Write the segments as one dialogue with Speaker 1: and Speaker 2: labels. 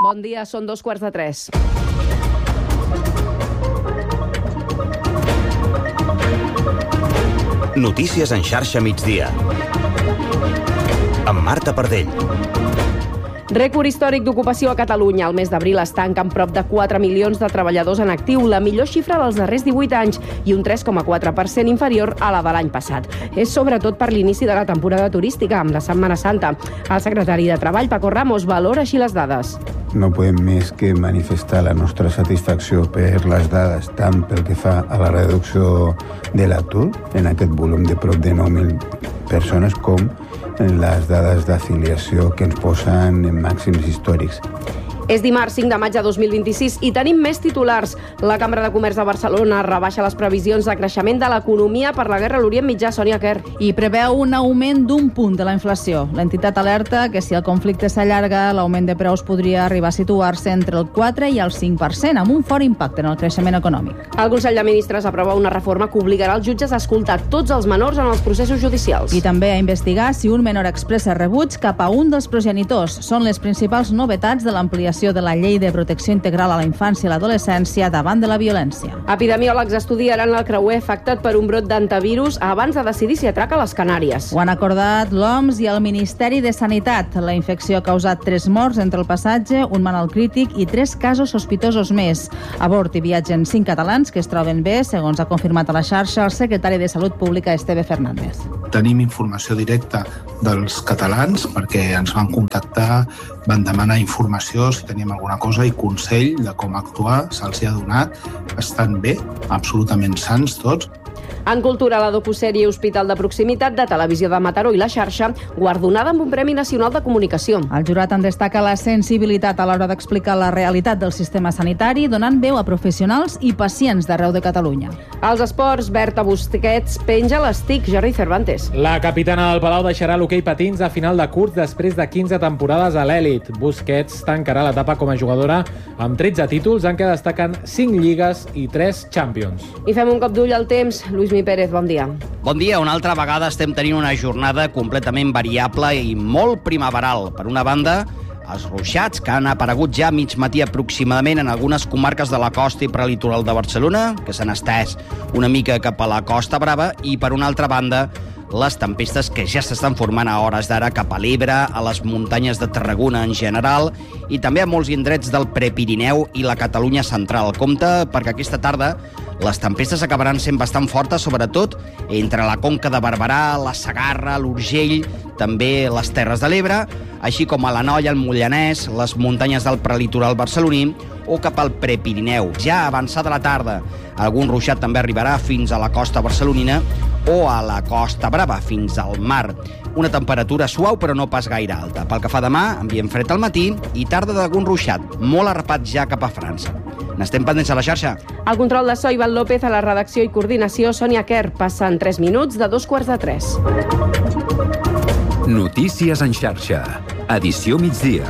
Speaker 1: Bon dia, són 2:45.
Speaker 2: Notícies en xarxa migdia. Amb Marta Pardell.
Speaker 1: Rècord històric d'ocupació a Catalunya. El mes d'abril es tanca amb prop de 4 milions de treballadors en actiu, la millor xifra dels darrers 18 anys i un 3,4% inferior a la de l'any passat. És sobretot per l'inici de la temporada turística, amb la Setmana Santa. El secretari de Treball, Paco Ramos, valora així les dades.
Speaker 3: No podem més que manifestar la nostra satisfacció per les dades, tant pel que fa a la reducció de l'atur, en aquest volum de prop de 9.000 persones, com les dades d'afiliació que ens posen en màxims històrics.
Speaker 1: És dimarts 5 de maig de 2026 i tenim més titulars. La Cambra de Comerç de Barcelona rebaixa les previsions de creixement de l'economia per la guerra a l'Orient Mitjà. Sònia Quer.
Speaker 4: I preveu un augment d'1 punt de la inflació. L'entitat alerta que si el conflicte s'allarga, l'augment de preus podria arribar a situar-se entre el 4 i el 5%, amb un fort impacte en el creixement econòmic.
Speaker 1: El Consell de Ministres aprova una reforma que obligarà els jutges a escoltar tots els menors en els processos judicials.
Speaker 4: I també a investigar si un menor expressa rebuig cap a un dels progenitors. Són les principals novetats de l'ampliació de la Llei de Protecció Integral a la Infància i l'Adolescència davant de la violència.
Speaker 1: Epidemiòlegs estudiaran el creuer afectat per un brot d'antivirus abans de decidir si atraca les Canàries.
Speaker 4: Ho han acordat l'OMS i el Ministeri de Sanitat. La infecció ha causat 3 morts entre el passatge, un malalt crític i 3 casos sospitosos més. A bord hi viatgen 5 catalans que es troben bé, segons ha confirmat a la xarxa el secretari de Salut Pública, Esteve Fernández.
Speaker 5: Tenim informació directa dels catalans perquè ens van contactar, van demanar informació si teníem alguna cosa i consell de com actuar, se'ls ha donat. Estan bé, absolutament sans tots.
Speaker 1: En cultura, la docusèrie Hospital de Proximitat de Televisió de Mataró i La Xarxa, guardonada amb un Premi Nacional de Comunicació.
Speaker 4: El jurat en destaca la sensibilitat a l'hora d'explicar la realitat del sistema sanitari, donant veu a professionals i pacients d'arreu de Catalunya.
Speaker 1: Als esports, Berta Busquets penja l'estic. Jordi Cervantes.
Speaker 6: La capitana del Palau deixarà l'hoquei patins a final de curs després de 15 temporades a l'èlit. Busquets tancarà l'etapa com a jugadora amb 13 títols, en què destaquen 5 lligues i 3 Champions.
Speaker 1: I fem un cop d'ull al temps. Luismi Pérez, bon dia.
Speaker 7: Bon dia. Una altra vegada estem tenint una jornada completament variable i molt primaveral. Per una banda, els ruixats que han aparegut ja a mig matí aproximadament en algunes comarques de la costa i prelitoral de Barcelona, que s'han estès una mica cap a la Costa Brava, i per una altra banda, les tempestes que ja s'estan formant a hores d'ara cap a l'Ebre, a les muntanyes de Tarragona en general i també a molts indrets del Prepirineu i la Catalunya central. Compte perquè aquesta tarda les tempestes acabaran sent bastant fortes, sobretot entre la Conca de Barberà, la Segarra, l'Urgell, també les Terres de l'Ebre, així com a l'Anoia, el Mollanès, les muntanyes del prelitoral barceloní o cap al Prepirineu. Ja avançada la tarda, algun ruixat també arribarà fins a la costa barcelonina o a la Costa Brava, fins al mar. Una temperatura suau però no pas gaire alta. Pel que fa demà, ambient fred al matí i tarda d'algun ruixat, molt arrapat ja cap a França. N'estem pendents a la xarxa.
Speaker 1: El control de so, Ivan López, a la redacció i coordinació, Sònia Quer. Passen 3 minuts de 2:45.
Speaker 8: Notícies en xarxa. Edició migdia.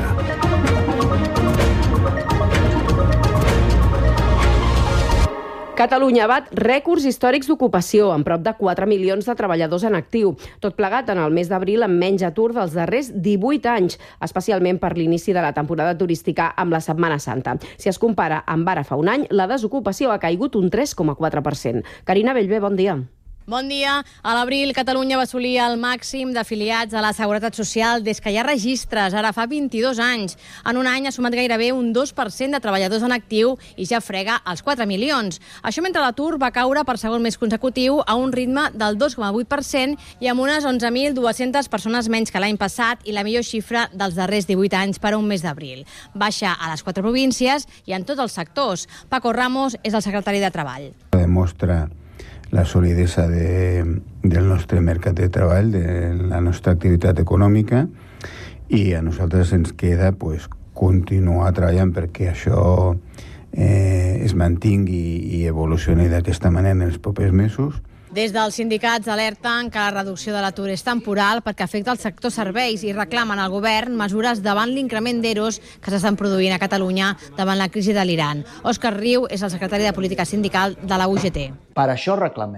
Speaker 1: Catalunya bat rècords històrics d'ocupació, amb prop de 4 milions de treballadors en actiu. Tot plegat en el mes d'abril amb menys atur dels darrers 18 anys, especialment per l'inici de la temporada turística amb la Setmana Santa. Si es compara amb ara fa un any, la desocupació ha caigut un 3,4%. Carina Bellver, bon dia.
Speaker 9: Bon dia. A l'abril, Catalunya va assolir el màxim d'afiliats a la Seguretat Social des que hi ha registres, ara fa 22 anys. En un any ha sumat gairebé un 2% de treballadors en actiu i ja frega els 4 milions. Això mentre l'atur va caure per segon mes consecutiu a un ritme del 2,8% i amb unes 11.200 persones menys que l'any passat i la millor xifra dels darrers 18 anys per a un mes d'abril. Baixa a les 4 províncies i en tots els sectors. Paco Ramos és el secretari de Treball.
Speaker 3: Demostra la solidesa del nostre mercat de treball, de la nostra activitat econòmica, i a nosaltres ens queda continuar treballant perquè això es mantingui i evolucioni d'aquesta manera en els propers mesos.
Speaker 9: Des dels sindicats alerten que la reducció de l'atur és temporal perquè afecta el sector serveis i reclamen al govern mesures davant l'increment d'EROs que s'estan produint a Catalunya davant la crisi de l'Iran. Òscar Riu és el secretari de Política Sindical de la UGT.
Speaker 10: Per això reclamem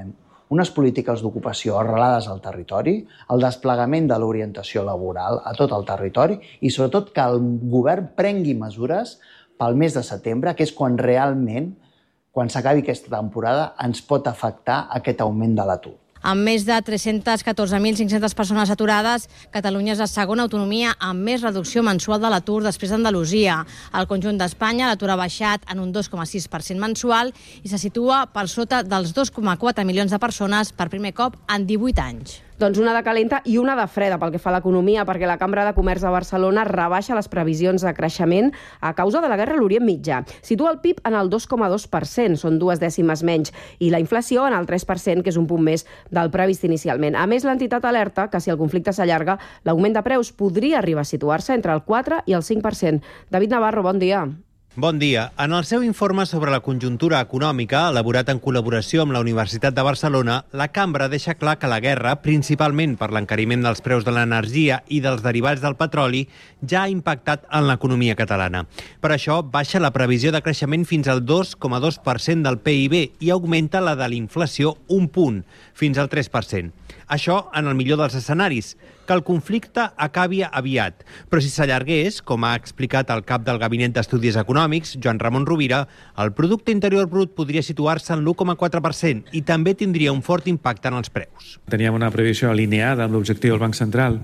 Speaker 10: unes polítiques d'ocupació arrelades al territori, el desplegament de l'orientació laboral a tot el territori i, sobretot, que el govern prengui mesures pel mes de setembre, que és quan realment, quan s'acabi aquesta temporada, ens pot afectar aquest augment de l'atur.
Speaker 9: Amb més de 314.500 persones aturades, Catalunya és la segona autonomia amb més reducció mensual de l'atur després d'Andalusia. Al conjunt d'Espanya, l'atur ha baixat en un 2,6% mensual i se situa per sota dels 2,4 milions de persones per primer cop en 18 anys.
Speaker 1: Doncs una de calenta i una de freda pel que fa a l'economia, perquè la Cambra de Comerç de Barcelona rebaixa les previsions de creixement a causa de la guerra a l'Orient Mitjà. Situa el PIB en el 2,2%, són 2 dècimes menys, i la inflació en el 3%, que és un punt més del previst inicialment. A més, l'entitat alerta que si el conflicte s'allarga, l'augment de preus podria arribar a situar-se entre el 4 i el 5%. David Navarro, bon dia.
Speaker 11: Bon dia. En el seu informe sobre la conjuntura econòmica, elaborat en col·laboració amb la Universitat de Barcelona, la Cambra deixa clar que la guerra, principalment per l'encariment dels preus de l'energia i dels derivats del petroli, ja ha impactat en l'economia catalana. Per això, baixa la previsió de creixement fins al 2,2% del PIB i augmenta la de l'inflació un punt, fins al 3%. Això en el millor dels escenaris, que el conflicte acabi aviat. Però si s'allargués, com ha explicat el cap del Gabinet d'Estudis Econòmics, Joan Ramon Rovira, el producte interior brut podria situar-se en l'1,4% i també tindria un fort impacte en els preus.
Speaker 12: Teníem una previsió alineada amb l'objectiu del Banc Central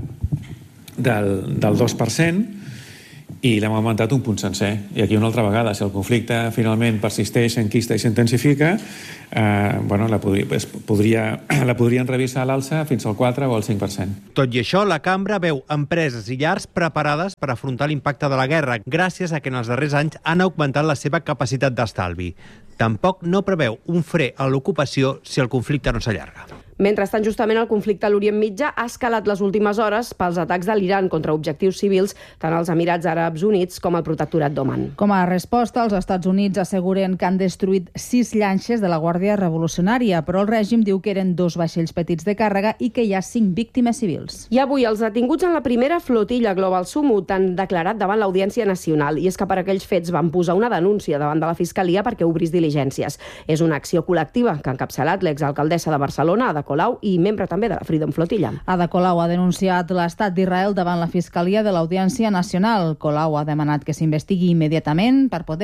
Speaker 12: del 2%, i l'hem augmentat un punt sencer. I aquí una altra vegada, si el conflicte finalment persisteix, s'enquista i s'intensifica, la podrien revisar a l'alça fins al 4 o al 5%.
Speaker 11: Tot i això, la Cambra veu empreses i llars preparades per afrontar l'impacte de la guerra, gràcies a que en els darrers anys han augmentat la seva capacitat d'estalvi. Tampoc no preveu un fre a l'ocupació si el conflicte no s'allarga.
Speaker 1: Mentrestant, justament el conflicte a l'Orient Mitjà ha escalat les últimes hores pels atacs de l'Iran contra objectius civils, tant als Emirats Àrabs Units com al Protectorat d'Oman.
Speaker 4: Com a resposta, els Estats Units asseguren que han destruït 6 llanxes de la Guàrdia Revolucionària, però el règim diu que eren 2 vaixells petits de càrrega i que hi ha 5 víctimes civils.
Speaker 1: I avui els detinguts en la primera flotilla Global Sumut han declarat davant l'Audiència Nacional, i és que per aquells fets van posar una denúncia davant de la Fiscalia perquè obrís diligències. És una acció col·lectiva que ha encapçalat l'exalcaldessa de Barcelona, Ada Colau, i membre també de la Freedom Flotilla.
Speaker 4: Ada Colau ha denunciat l'estat d'Israel davant la Fiscalia de l'Audiència Nacional. Colau ha demanat que s'investigui immediatament per poder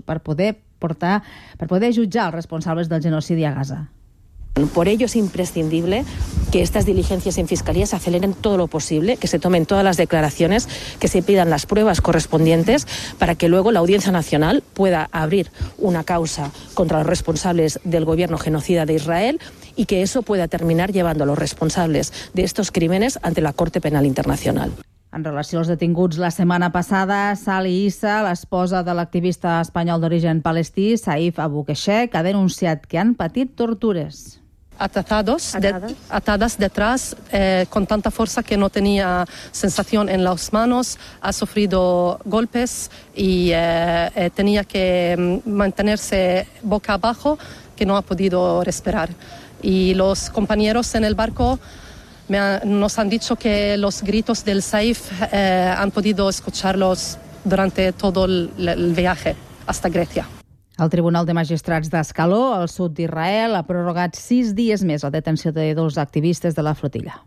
Speaker 4: jutjar els responsables del genocidi a Gaza.
Speaker 13: Por ello es imprescindible que estas diligencias en Fiscalía se aceleren todo lo posible, que se tomen todas las declaraciones, que se pidan las pruebas correspondientes para que luego la Audiencia Nacional pueda abrir una causa contra los responsables del gobierno genocida de Israel y que eso pueda terminar llevando a los responsables de estos crímenes ante la Corte Penal Internacional.
Speaker 4: En relació als detinguts, la setmana passada, Sali Issa, l'esposa de l'activista espanyol d'origen palestí, Saif Abu Keshek, ha denunciat que han patit tortures.
Speaker 14: Atadas detrás con tanta fuerza que no tenía sensación en las manos, ha sufrido golpes y tenía que mantenerse boca abajo, que no ha podido respirar. Y los compañeros en el barco nos han dicho que los gritos del Saif han podido escucharlos durante todo el viaje hasta Grecia.
Speaker 4: El Tribunal de Magistrats d'Escaló, al sud d'Israel, ha prorrogat 6 dies més la detenció de 2 activistes de la flotilla.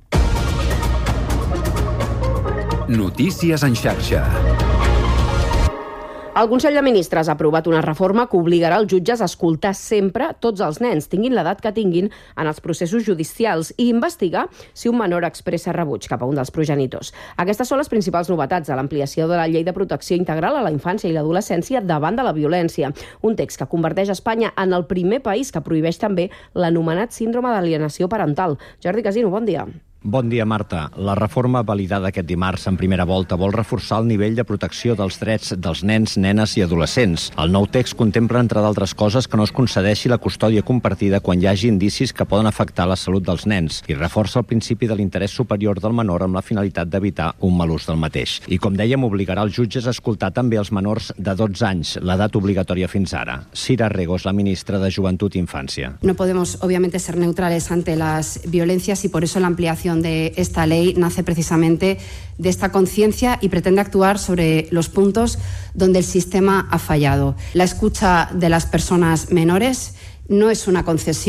Speaker 8: Notícies en xarxa.
Speaker 1: El Consell de Ministres ha aprovat una reforma que obligarà els jutges a escoltar sempre tots els nens, tinguin l'edat que tinguin, en els processos judicials i investigar si un menor expressa rebuig cap a un dels progenitors. Aquestes són les principals novetats de l'ampliació de la Llei de Protecció Integral a la Infància i l'Adolescència davant de la violència. Un text que converteix Espanya en el primer país que prohibeix també l'anomenat síndrome d'alienació parental. Jordi Casino, bon dia.
Speaker 15: Bon dia, Marta. La reforma validada aquest dimarts en primera volta vol reforçar el nivell de protecció dels drets dels nens, nenes i adolescents. El nou text contempla, entre d'altres coses, que no es concedeixi la custòdia compartida quan hi hagi indicis que poden afectar la salut dels nens i reforça el principi de l'interès superior del menor amb la finalitat d'evitar un mal ús del mateix. I, com dèiem, obligarà els jutges a escoltar també els menors de 12 anys, l'edat obligatòria fins ara. Sira Rego és la ministra de Joventut i Infància.
Speaker 16: No podemos, obviamente, ser neutrales ante las violencias y por eso la ampliación de esta ley nace precisamente de esta conciencia y pretende actuar sobre los puntos donde el sistema ha fallado. La escucha de las personas menores no es una concesión,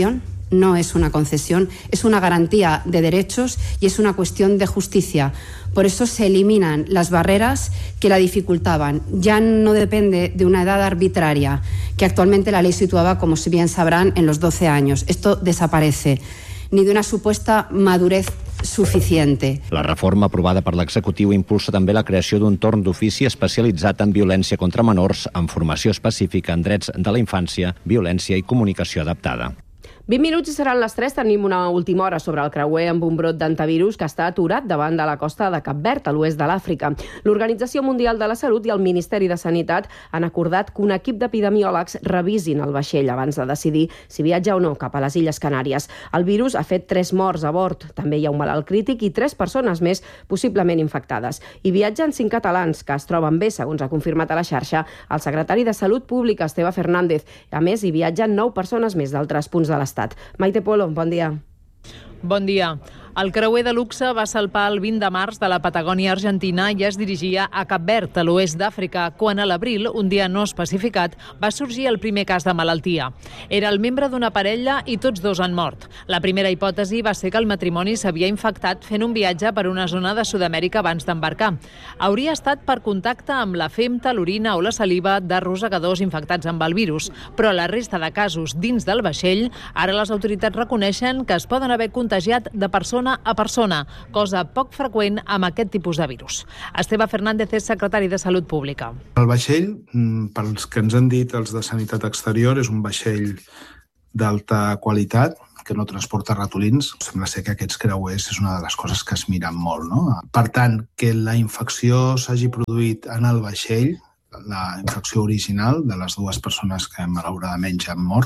Speaker 16: no es una concesión, es una garantía de derechos y es una cuestión de justicia. Por eso se eliminan las barreras que la dificultaban. Ya no depende de una edad arbitraria, que actualmente la ley situaba, como bien sabrán, en los 12 años. Esto desaparece, ni de una supuesta madurez suficiente.
Speaker 15: La reforma aprovada per l'executiu impulsa també la creació d'un torn d'ofici especialitzat en violència contra menors, amb formació específica en drets de la infància, violència i comunicació adaptada.
Speaker 1: 20 minuts i seran les 3. Tenim una última hora sobre el creuer amb un brot d'antivirus que està aturat davant de la costa de Cap Verd, a l'oest de l'Àfrica. L'Organització Mundial de la Salut i el Ministeri de Sanitat han acordat que un equip d'epidemiòlegs revisin el vaixell abans de decidir si viatja o no cap a les Illes Canàries. El virus ha fet 3 morts a bord. També hi ha un malalt crític i 3 persones més possiblement infectades. Hi viatgen 5 catalans que es troben bé, segons ha confirmat a la xarxa el secretari de Salut Pública, Esteve Fernández. A més, hi viatgen 9 persones més d'altres punts de l'Estat. Maite Polo, bon dia.
Speaker 17: Bon dia. El creuer de luxe va salpar el 20 de març de la Patagònia argentina i es dirigia a Cap Verd, a l'oest d'Àfrica, quan a l'abril, un dia no especificat, va sorgir el primer cas de malaltia. Era el membre d'una parella i tots dos han mort. La primera hipòtesi va ser que el matrimoni s'havia infectat fent un viatge per una zona de Sud-amèrica abans d'embarcar. Hauria estat per contacte amb la femta, l'orina o la saliva de rosegadors infectats amb el virus, però la resta de casos dins del vaixell, ara les autoritats reconeixen que es poden haver contagiat de persona a persona, cosa poc freqüent amb aquest tipus de virus. Esteve Fernández és secretari de Salut Pública.
Speaker 5: El vaixell, pels que ens han dit els de Sanitat Exterior, és un vaixell d'alta qualitat, que no transporta ratolins. Sembla ser que aquests creuers és una de les coses que es miren molt, no? Per tant, que la infecció s'hagi produït en el vaixell, la infecció original de les 2 persones que malauradament ja han mort,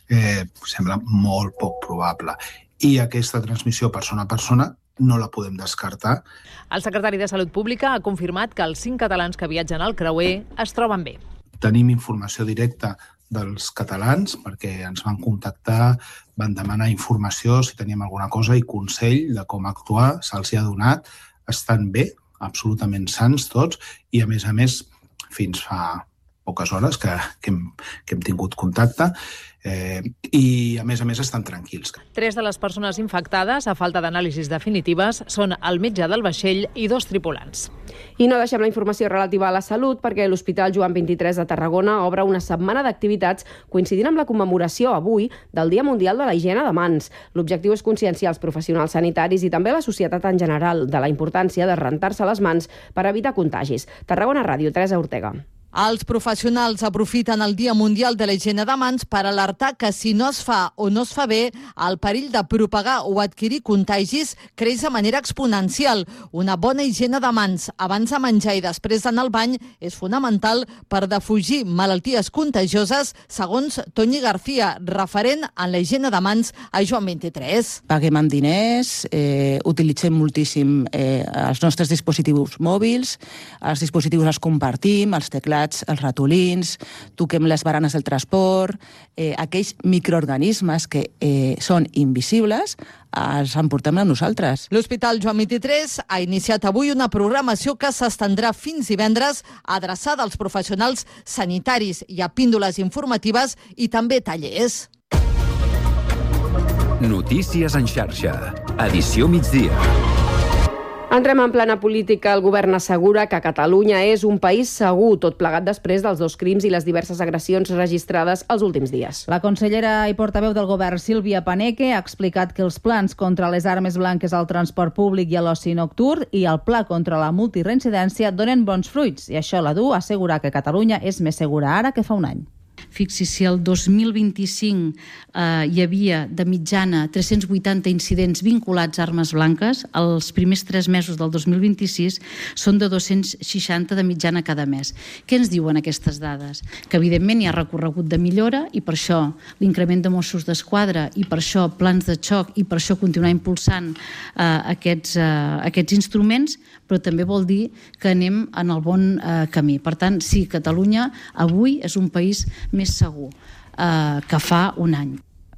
Speaker 5: sembla molt poc probable. I aquesta transmissió persona a persona no la podem descartar.
Speaker 17: El secretari de Salut Pública ha confirmat que els 5 catalans que viatgen al creuer es troben bé.
Speaker 5: Tenim informació directa dels catalans perquè ens van contactar, van demanar informació si teníem alguna cosa i consell de com actuar, se'ls ha donat, estan bé, absolutament sans tots i a més, fins fa poques hores que hem tingut contacte, i a més estan tranquils.
Speaker 17: 3 de les persones infectades, a falta d'anàlisis definitives, són el metge del vaixell i 2 tripulants.
Speaker 1: I no deixem la informació relativa a la salut perquè l'Hospital Joan XXIII de Tarragona obre una setmana d'activitats coincidint amb la commemoració avui del Dia Mundial de la Higiene de Mans. L'objectiu és conscienciar els professionals sanitaris i també la societat en general de la importància de rentar-se les mans per evitar contagis. Tarragona Ràdio, Teresa Ortega.
Speaker 18: Els professionals aprofiten el Dia Mundial de la Higiene de Mans per alertar que si no es fa o no es fa bé, el perill de propagar o adquirir contagis creix de manera exponencial. Una bona higiene de mans abans de menjar i després d'anar al bany és fonamental per defugir malalties contagioses, segons Toñi García, referent en la higiene de mans a Joan XXIII.
Speaker 19: Paguem amb diners, utilitzem moltíssim els nostres dispositius mòbils, els dispositius els compartim, els teclats, els ratolins, toquem les baranes del transport, aquells microorganismes que són invisibles, els emportem a nosaltres.
Speaker 18: L'Hospital Joan XXIII ha iniciat avui una programació que s'estendrà fins divendres, adreçada als professionals sanitaris. Hi ha píndoles informatives i també tallers.
Speaker 8: Notícies en xarxa. Edició migdia.
Speaker 1: Entrem en plana política. El govern assegura que Catalunya és un país segur, tot plegat després dels 2 crims i les diverses agressions registrades els últims dies.
Speaker 4: La consellera i portaveu del govern, Sílvia Paneque, ha explicat que els plans contra les armes blanques al transport públic i a l'oci nocturn i el pla contra la multireincidència donen bons fruits i això la du a assegurar que Catalunya és més segura ara que fa un any.
Speaker 20: Fixi, si el 2025 hi havia de mitjana 380 incidents vinculats a armes blanques, els primers 3 mesos del 2026 són de 260 de mitjana cada mes. Què ens diuen aquestes dades? Que evidentment hi ha recorregut de millora i per això l'increment de Mossos d'Esquadra i per això plans de xoc i per això continuar impulsant aquests instruments, però també vol dir que anem en el bon camí. Per tant, sí, Catalunya avui és un país més segur que fa un any.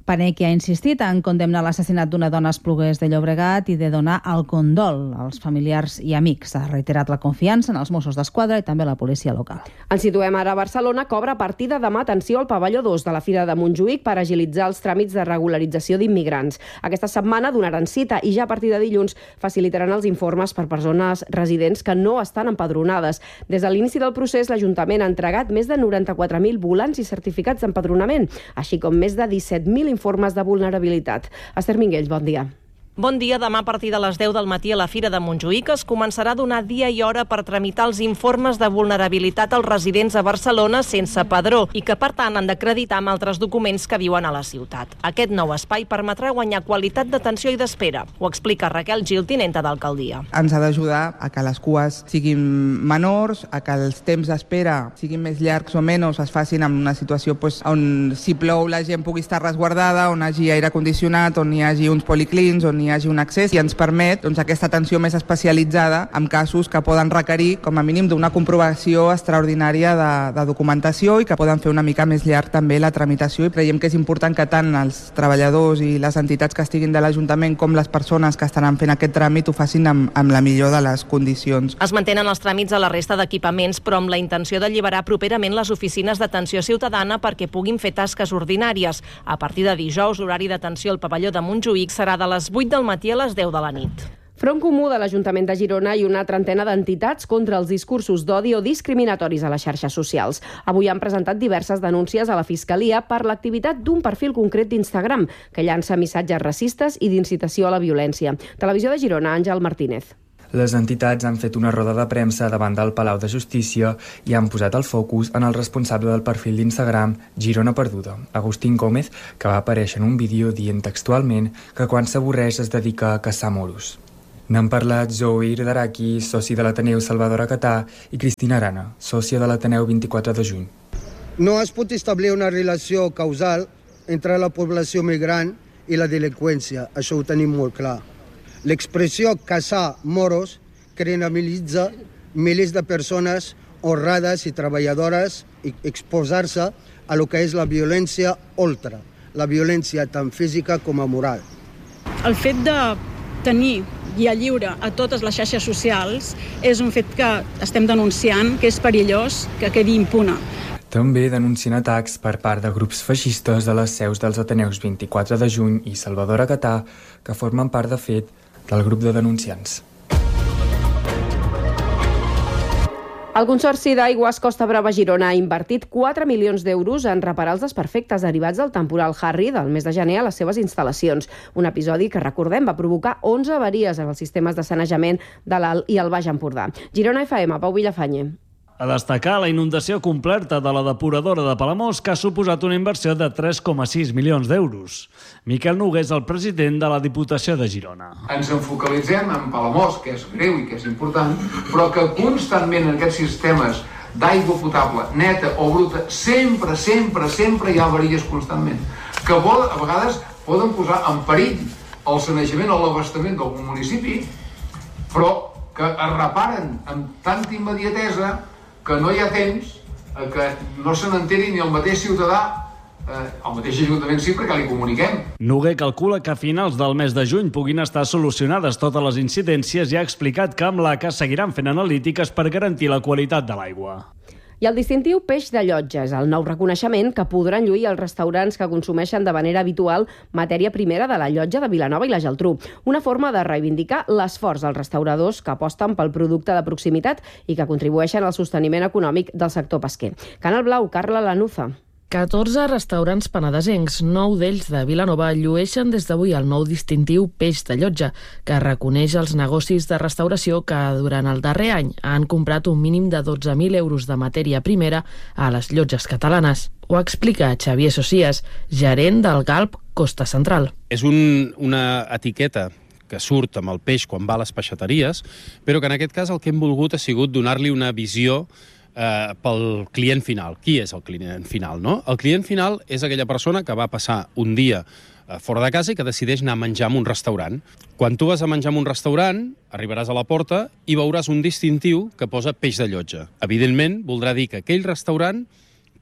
Speaker 4: Paneque ha insistit en condemnar l'assassinat d'una dona a Esplugues de Llobregat i de donar el condol als familiars i amics. Ha reiterat la confiança en els Mossos d'Esquadra i també la policia local.
Speaker 1: Ens situem ara a Barcelona, que obre a partir de demà atenció al pavelló 2 de la Fira de Montjuïc per agilitzar els tràmits de regularització d'immigrants. Aquesta setmana donaran cita i ja a partir de dilluns facilitaran els informes per persones residents que no estan empadronades. Des de l'inici del procés, l'Ajuntament ha entregat més de 94.000 volants i certificats d'empadronament, així com més de 17.000 informes de vulnerabilitat. Esther Minguell, bon dia.
Speaker 21: Bon dia. Demà a partir de les 10 del matí a la Fira de Montjuïc es començarà a donar dia i hora per tramitar els informes de vulnerabilitat als residents a Barcelona sense padró i que, per tant, han d'acreditar amb altres documents que viuen a la ciutat. Aquest nou espai permetrà guanyar qualitat d'atenció i d'espera. Ho explica Raquel Gil, tinenta d'alcaldia.
Speaker 22: Ens ha d'ajudar a que les cues siguin menors, a que els temps d'espera siguin més llargs o menys, es facin en una situació on si plou la gent pugui estar resguardada, on hi hagi aire condicionat, on hi hagi uns policlins, on hi hagi un accés i ens permet aquesta atenció més especialitzada en casos que poden requerir com a mínim d'una comprovació extraordinària de documentació i que poden fer una mica més llarg també la tramitació, i creiem que és important que tant els treballadors i les entitats que estiguin de l'Ajuntament com les persones que estaran fent aquest tràmit ho facin amb la millor de les condicions.
Speaker 21: Es mantenen els tràmits a la resta d'equipaments, però amb la intenció d'alliberar properament les oficines d'atenció ciutadana perquè puguin fer tasques ordinàries. A partir de dijous, l'horari d'atenció al pavelló de Montjuïc serà de les 8 del matí a les 10 de la nit.
Speaker 1: Front Comú de l'Ajuntament de Girona i una trentena d'entitats contra els discursos d'odi o discriminatoris a les xarxes socials. Avui han presentat diverses denúncies a la Fiscalia per l'activitat d'un perfil concret d'Instagram que llança missatges racistes i d'incitació a la violència. Televisió de Girona, Àngel Martínez.
Speaker 23: Les entitats han fet una roda de premsa davant del Palau de Justícia i han posat el focus en el responsable del perfil d'Instagram Girona Perduda, Agustín Gómez, que va aparèixer en un vídeo dient textualment que quan s'avorreix es dedica a caçar moros. N'han parlat Zoir Daraki, soci de l'Ateneu Salvador Acatà, i Cristina Arana, sòcia de l'Ateneu 24 de juny.
Speaker 24: No es pot establir una relació causal entre la població migrant i la delinqüència, això ho tenim molt clar. L'expressió caçar moros criminalitza milers de persones honrades i treballadores i exposar-se a lo que és la violència ultra, la violència tant física com moral.
Speaker 25: El fet de tenir i a lliure a totes les xarxes socials és un fet que estem denunciant, que és perillós, que quedi impune.
Speaker 23: També denuncien atacs per part de grups feixistes de les seus dels Ateneus 24 de juny i Salvador Acatà, que formen part, de fet, del grup de denunciants.
Speaker 1: El Consorci d'Aigües Costa Brava Girona ha invertit 4 milions d'euros en reparar els desperfectes derivats del temporal Harry del mes de gener a les seves instal·lacions. Un episodi que, recordem, va provocar 11 avaries en els sistemes de sanejament de l'Alt i el Baix Empordà. Girona FM, Pau Villafañe.
Speaker 26: A destacar la inundació completa de la depuradora de Palamós, que ha suposat una inversió de 3,6 milions d'euros. Miquel Noguer és el president de la Diputació de Girona.
Speaker 27: Ens enfocalitzem en Palamós, que és greu i que és important, però que constantment en aquests sistemes d'aigua potable, neta o bruta, sempre hi ha avaries constantment, que a vegades poden posar en perill el sanejament o l'abastament d'algun municipi, però que es reparen amb tanta immediatesa que no hi ha temps que no se n'enteri ni el mateix ciutadà, el mateix Ajuntament sí, perquè li comuniquem.
Speaker 26: Noguer calcula que a finals del mes de juny puguin estar solucionades totes les incidències i ha explicat que amb l'ACA seguiran fent analítiques per garantir la qualitat de l'aigua.
Speaker 1: I el distintiu peix de llotja és el nou reconeixement que podran lluir els restaurants que consumeixen de manera habitual matèria primera de la llotja de Vilanova i la Geltrú. Una forma de reivindicar l'esforç dels restauradors que aposten pel producte de proximitat i que contribueixen al sosteniment econòmic del sector pesquer. Canal Blau, Carla Lanuza.
Speaker 28: 14 restaurants penedesencs, 9 d'ells de Vilanova, llueixen des d'avui el nou distintiu peix de llotja, que reconeix els negocis de restauració que durant el darrer any han comprat un mínim de 12.000 euros de matèria primera a les llotges catalanes. Ho explica Xavier Socias, gerent del Galp Costa Central.
Speaker 29: És una etiqueta que surt amb el peix quan va a les peixateries, però que en aquest cas el que hem volgut ha sigut donar-li una visió pel client final. Qui és el client final, no? El client final és aquella persona que va passar un dia fora de casa i que decideix anar a menjar en un restaurant. Quan tu vas a menjar en un restaurant, arribaràs a la porta i veuràs un distintiu que posa peix de llotja. Evidentment, voldrà dir que aquell restaurant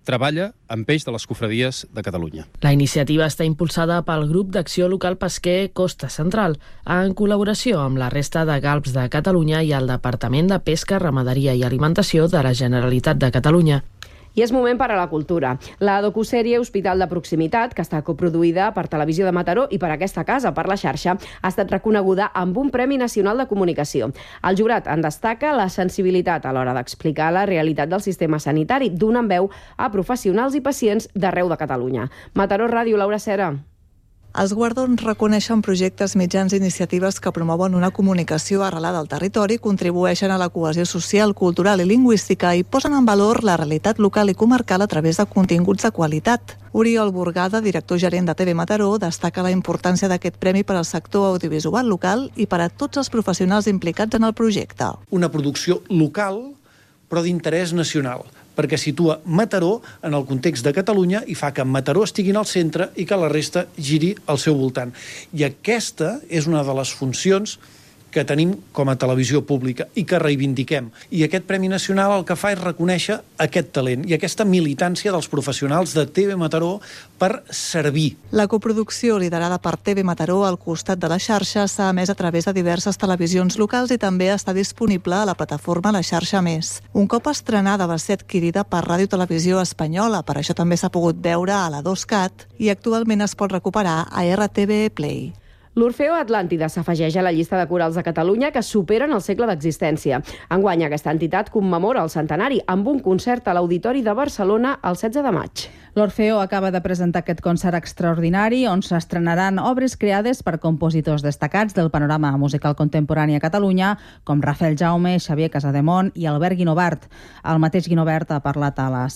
Speaker 29: treballa amb peix de les cofradies de Catalunya.
Speaker 28: La iniciativa està impulsada pel Grup d'Acció Local Pesquer Costa Central, en col·laboració amb la resta de galps de Catalunya i el Departament de Pesca, Ramaderia i Alimentació de la Generalitat de Catalunya.
Speaker 1: I és moment per a la cultura. La docusèrie Hospital de Proximitat, que està coproduïda per Televisió de Mataró i per aquesta casa, per la xarxa, ha estat reconeguda amb un Premi Nacional de Comunicació. El jurat en destaca la sensibilitat a l'hora d'explicar la realitat del sistema sanitari, donant veu a professionals i pacients d'arreu de Catalunya. Mataró Ràdio, Laura Cera.
Speaker 2: Els guardons reconeixen projectes, mitjans i iniciatives que promouen una comunicació arrelada al territori, contribueixen a la cohesió social, cultural i lingüística i posen en valor la realitat local i comarcal a través de continguts de qualitat. Oriol Burgada, director gerent de TV Mataró, destaca la importància d'aquest premi per al sector audiovisual local i per a tots els professionals implicats en el projecte.
Speaker 3: Una producció local, però d'interès nacional, perquè situa Mataró en el context de Catalunya i fa que Mataró estigui al centre i que la resta giri al seu voltant. I aquesta és una de les funcions que tenim com a televisió pública i que reivindiquem. I aquest Premi Nacional el que fa és reconèixer aquest talent i aquesta militància dels professionals de TV Mataró per servir.
Speaker 2: La coproducció liderada per TV Mataró al costat de la xarxa s'ha emès a través de diverses televisions locals i també està disponible a la plataforma La Xarxa Més. Un cop estrenada va ser adquirida per Ràdio Televisió Espanyola, per això també s'ha pogut veure a la 2CAT i actualment es pot recuperar a RTV Play.
Speaker 1: L'Orfeó Atlàntida s'afegeix a la llista de corals de Catalunya que superen el segle d'existència. Enguany, aquesta entitat commemora el centenari amb un concert a l'Auditori de Barcelona el 16 de maig.
Speaker 4: L'Orfeó acaba de presentar aquest concert extraordinari on s'estrenaran obres creades per compositors destacats del panorama musical contemporani a Catalunya, com Rafael Jaume, Xavier Casademont i Albert Guinovart. El mateix Guinovart ha parlat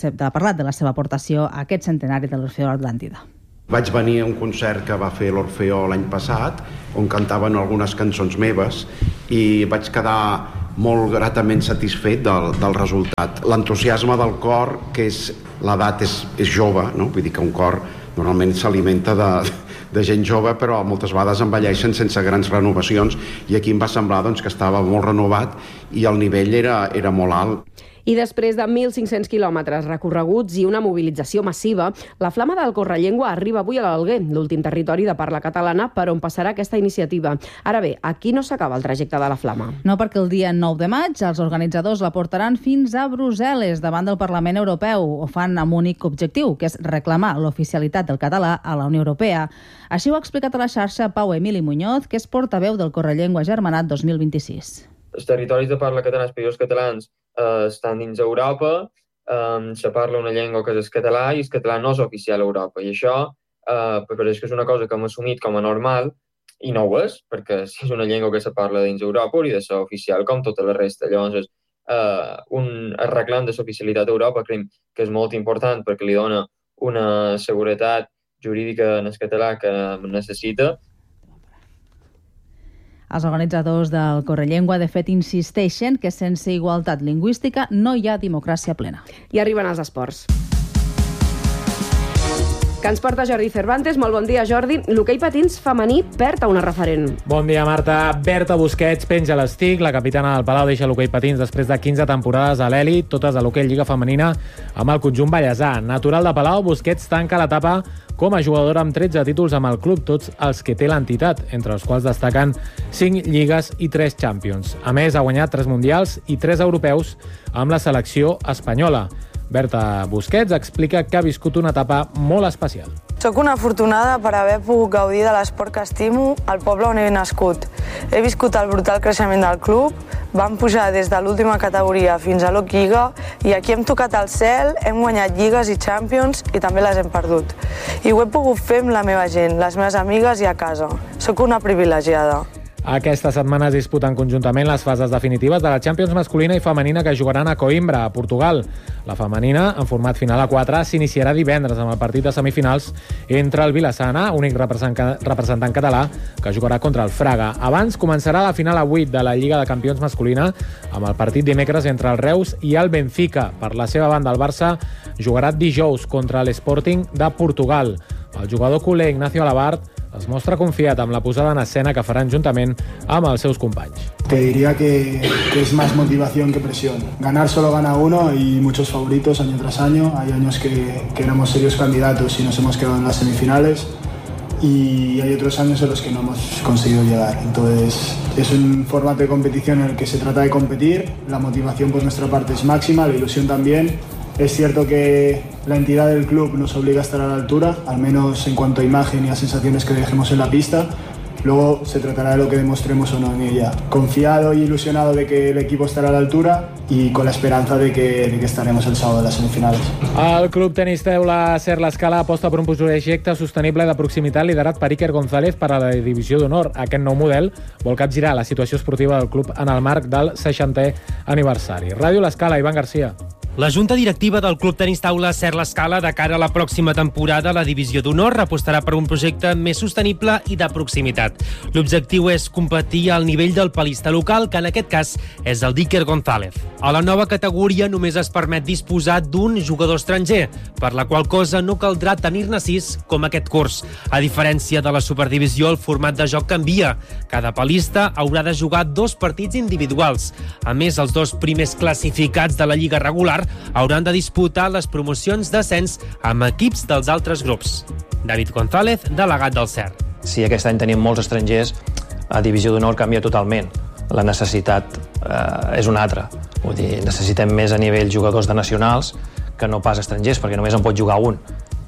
Speaker 4: de la seva aportació a aquest centenari de l'Orfeó Atlàntida.
Speaker 6: Vaig venir a un concert que va fer l'Orfeó l'any passat, on cantaven algunes cançons meves, i vaig quedar molt gratament satisfet del resultat. L'entusiasme del cor, que l'edat és jove, no? Vull dir que un cor normalment s'alimenta de gent jove, però moltes vegades envelleixen sense grans renovacions, i aquí em va semblar que estava molt renovat i el nivell era molt alt.
Speaker 1: I després de 1.500 quilòmetres recorreguts i una mobilització massiva, la Flama del Correllengua arriba avui a l'Alguer, l'últim territori de parla catalana per on passarà aquesta iniciativa. Ara bé, aquí no s'acaba el trajecte de la Flama.
Speaker 4: No, perquè el dia 9 de maig els organitzadors la portaran fins a Brussel·les, davant del Parlament Europeu. Ho fan amb un únic objectiu, que és reclamar l'oficialitat del català a la Unió Europea. Així ho ha explicat a la xarxa Pau Emili Muñoz, que és portaveu del Correllengua Germanat 2026.
Speaker 7: Els territoris de parla catalana, els països catalans, estan dins Europa, se parla una llengua que és el català i el català no és oficial a Europa. I això pareix que és una cosa que hem assumit com a normal i no ho és, perquè si és una llengua que se parla dins Europa hauria de ser oficial com tota la resta. Llavors, un reclam de l'oficialitat a Europa creiem que és molt important perquè li dona una seguretat jurídica en el català que necessita.
Speaker 4: Els organitzadors del Correllengua, de fet, insisteixen que sense igualtat lingüística no hi ha democràcia plena.
Speaker 1: I arriben els esports. Que ens porta Jordi Cervantes. Molt bon dia, Jordi. L'hoquei patins femení perd a una referent.
Speaker 9: Bon dia, Marta. Berta Busquets penja l'estic. La capitana del Palau deixa l'hoquei patins després de 15 temporades a l'elit, totes a l'hoquei Lliga Femenina, amb el conjunt ballesà. Natural de Palau, Busquets tanca l'etapa com a jugadora amb 13 títols amb el club, tots els que té l'entitat, entre els quals destaquen 5 lligues i 3 Champions. A més, ha guanyat 3 mundials i 3 europeus amb la selecció espanyola. Berta Busquets explica que ha viscut una etapa molt especial.
Speaker 10: Soc una afortunada per haver pogut gaudir de l'esport que estimo al poble on he nascut. He viscut el brutal creixement del club, vam pujar des de l'última categoria fins a l'Oc Lliga i aquí hem tocat el cel, hem guanyat lligues i Champions i també les hem perdut. I ho he pogut fer amb la meva gent, les meves amigues i a casa. Soc una privilegiada.
Speaker 9: Aquesta setmana es disputen conjuntament les fases definitives de la Champions masculina i femenina que jugaran a Coimbra, a Portugal. La femenina, en format final a 4, s'iniciarà divendres amb el partit de semifinals entre el Vilassana, únic representant català, que jugarà contra el Fraga. Abans començarà la final a 8 de la Lliga de Campions masculina amb el partit dimecres entre el Reus i el Benfica. Per la seva banda, el Barça jugarà dijous contra l'Sporting de Portugal. El jugador culer Ignacio Alabart es mostra confiat amb la posada en escena que faran juntament amb els seus companys.
Speaker 5: Te diría que es más motivación que presión. Ganar solo gana uno y muchos favoritos año tras año. Hay años que éramos serios candidatos y nos hemos quedado en las semifinales y hay otros años en los que no hemos conseguido llegar. Entonces es un formato de competición en el que se trata de competir. La motivación por nuestra parte es máxima, la ilusión también. Es cierto que la entidad del club nos obliga a estar a la altura, al menos en cuanto a imagen y a sensaciones que dejemos en la pista. Luego se tratará de lo que demostremos o no en ella. Confiado y ilusionado de que el equipo estará a la altura y con la esperanza de que estaremos el sábado en las semifinales.
Speaker 9: El Club Tenis Taula Ser l'Escala aposta per un projecte sostenible de proximitat liderat per Iker González per a la divisió d'honor. Aquest nou model vol capgirar la situació esportiva del club en el marc del 60è aniversari. Ràdio L'Escala, Ivan Garcia.
Speaker 11: La Junta Directiva del Club Tenis Taula Ser l'Escala, de cara a la pròxima temporada, la Divisió d'Honor apostarà per un projecte més sostenible i de proximitat. L'objectiu és competir al nivell del palista local, que en aquest cas és el d'Iker González. A la nova categoria només es permet disposar d'un jugador estranger, per la qual cosa no caldrà tenir-ne 6 com aquest curs. A diferència de la Superdivisió, el format de joc canvia. Cada palista haurà de jugar 2 partits individuals. A més, els 2 primers classificats de la Lliga regular hauran de disputar les promocions d'ascens amb equips dels altres grups. David González, delegat del CER.
Speaker 12: Si aquest any tenim molts estrangers, la divisió d'honor canvia totalment. La necessitat és una altra. Vull dir, necessitem més a nivell jugadors de nacionals que no pas estrangers, perquè només en pot jugar un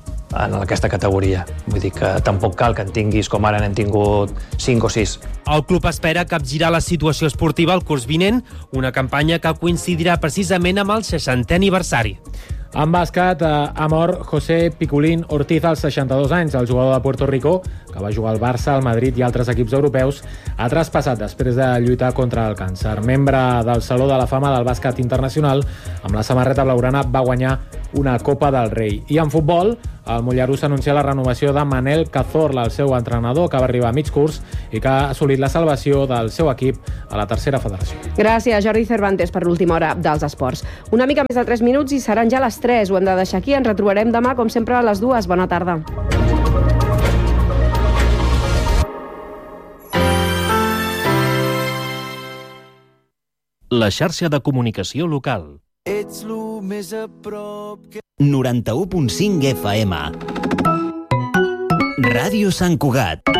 Speaker 12: en aquesta categoria. Vull dir que tampoc cal que en tinguis, com ara n'hem tingut 5 o 6.
Speaker 11: El club espera capgirar la situació esportiva el curs vinent, una campanya que coincidirà precisament amb el 60è aniversari.
Speaker 9: En bàsquet, ha mort José Piculín Ortiz als 62 anys. El jugador de Puerto Rico, que va jugar al Barça, al Madrid i altres equips europeus, ha traspassat després de lluitar contra el càncer. Membre del Saló de la Fama del Bàsquet Internacional, amb la samarreta blaugrana va guanyar una Copa del Rei. I en futbol, el Mollerús anuncia la renovació de Manel Cazorla, el seu entrenador, que va arribar a mig curs i que ha assolit la salvació del seu equip a la tercera federació.
Speaker 1: Gràcies, Jordi Cervantes, per l'última hora dels esports. Una mica més de 3 minuts i seran ja les 3. Ho hem de deixar aquí. Ens retrobarem demà, com sempre, a les 2. Bona tarda.
Speaker 13: La xarxa de comunicació local.
Speaker 14: Ets lo més a prop que...
Speaker 13: 91.5 FM. Ràdio Sant Cugat.